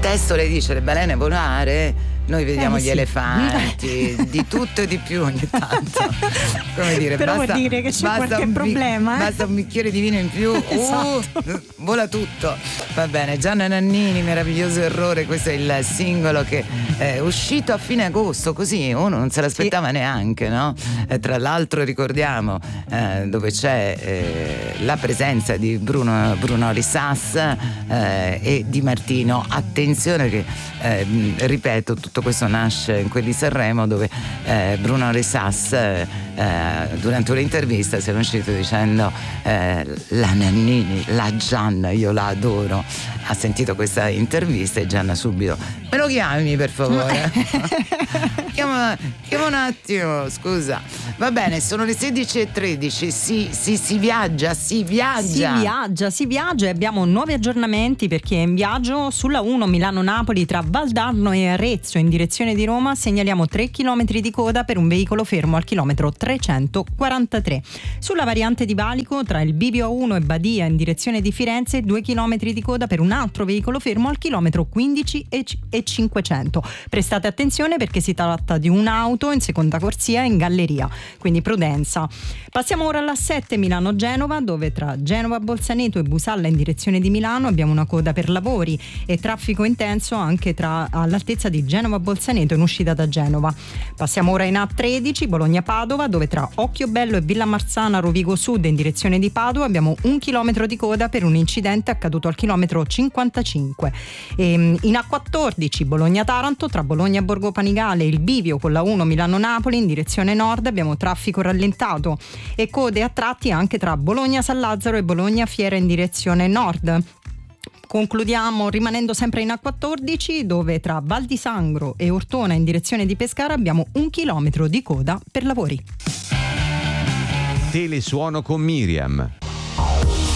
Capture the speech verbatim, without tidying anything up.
testo lei dice le balene volare, noi vediamo Eh, gli sì. elefanti, di tutto e di più ogni tanto. Come dire, Però basta, vuol dire che c'è basta qualche un bi- problema, eh? Basta un bicchiere di vino in più, Esatto. uh, vola tutto. Va bene, Gianna Nannini, Meraviglioso errore, questo è il singolo che è uscito a fine agosto, così uno non se l'aspettava sì. neanche, no? Eh, tra l'altro ricordiamo eh, dove c'è eh, la presenza di Bruno, Bruno Risas eh, e di Martino. Attenzione che eh, ripeto, tutto questo nasce in quelli Sanremo, dove eh, Bruno Risas eh, durante un'intervista si è uscito dicendo eh, la Nannini, la Gianna, io la adoro. Ha sentito questa intervista e Gianna subito: me lo chiami per favore? chiama, chiama un attimo, scusa. Va bene, sono le sedici e tredici. Si, si, si viaggia, si viaggia. Si viaggia, si viaggia e abbiamo nuovi aggiornamenti per chi è in viaggio. Sulla uno Milano-Napoli tra Valdarno e Arezzo in direzione di Roma segnaliamo tre chilometri di coda per un veicolo fermo al chilometro trecentoquarantatré. Sulla variante di Valico tra il Bivio uno e Badia in direzione di Firenze due chilometri di coda per un altro veicolo fermo al chilometro quindici e cinquecento. Prestate attenzione perché si tratta di un'auto in seconda corsia in galleria, quindi prudenza. Passiamo ora alla sette Milano-Genova, dove tra Genova Bolzaneto e Busalla in direzione di Milano abbiamo una coda per lavori e traffico intenso anche tra all'altezza di Genova Bolzaneto in uscita da Genova. Passiamo ora in A tredici Bologna-Padova, dove tra Occhiobello e Villa Marzana Rovigo Sud in direzione di Padova abbiamo un chilometro di coda per un incidente accaduto al chilometro cinquantacinque. E in A quattordici Bologna-Taranto tra Bologna e Borgo Panigale il bivio con la uno Milano-Napoli in direzione nord abbiamo traffico rallentato e code a tratti anche tra Bologna-San Lazzaro e Bologna-Fiera in direzione nord. Concludiamo rimanendo sempre in A quattordici, dove tra Val di Sangro e Ortona in direzione di Pescara abbiamo un chilometro di coda per lavori. Telesuono con Miriam.